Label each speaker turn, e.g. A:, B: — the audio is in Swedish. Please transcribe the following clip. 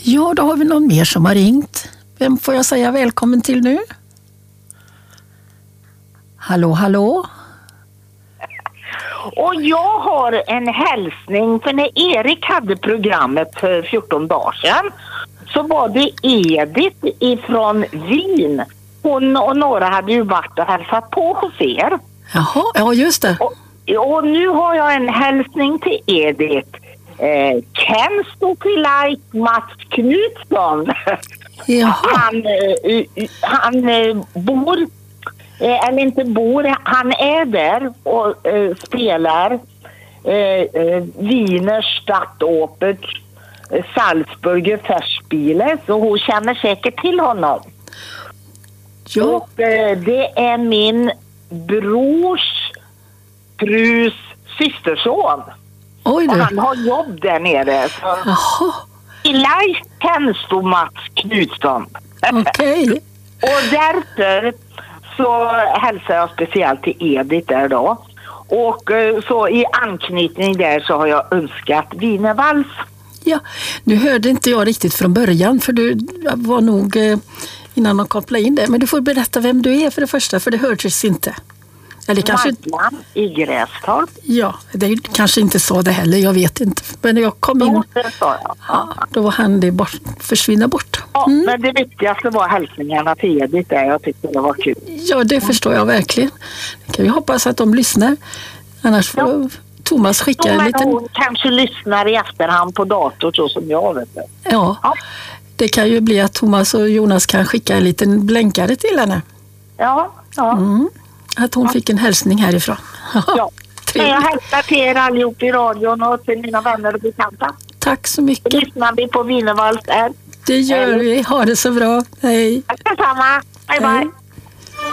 A: Ja, då har vi någon mer som har ringt. Vem får jag säga välkommen till nu? Hallå, hallå?
B: Och jag har en hälsning, för när Erik hade programmet för 14 dagar sedan så var det Edith ifrån Wien. Hon och några hade ju varit och hälsat på hos er.
A: Jaha, ja just det.
B: Och nu har jag en hälsning till Edith. Ken Stokilaj Mats Knutsson. Han bor, eller inte bor, han är där och spelar Wiener Stadtopert Salzburger Festspiele, så hon känner säkert till honom.
A: Ja.
B: Och det är min brors frus systerson.
A: Oj
B: Och
A: du.
B: han har jobb där nere.
A: Jaha,
B: Ilaj Kensto Mats Knutsson.
A: okej.
B: Och därför så hälsar jag speciellt till Edith där då. Och så i anknytning där så har jag önskat Wienervals.
A: Ja, nu hörde inte jag riktigt från början för du var nog innan de kopplade in det. Men du får berätta vem du är för det första, för det hördes inte. Eller kanske...
B: Maggan i Grästorp.
A: Ja, det är kanske inte så det heller, jag vet inte. Men jag kom in, ja, då var han det försvinna bort.
B: Ja, men det viktigaste var hälsningarna till Edith där. Jag tyckte det var kul.
A: Ja, det förstår jag verkligen. Det kan vi hoppas att de lyssnar. Annars får Thomas skicka en liten...
B: Hon kanske lyssnar i efterhand på dator så som jag vet det.
A: Ja, det kan ju bli att Thomas och Jonas kan skicka en liten blänkare till henne.
B: Ja.
A: Att hon fick en hälsning härifrån.
B: Ja. Men jag hälsar till er allihop i radion och till mina vänner och bekanta.
A: Tack så mycket.
B: Så lyssnar vi på Wienervals där.
A: Det gör vi. Ha det så bra. Hej.
B: Tack detsamma. Bye bye.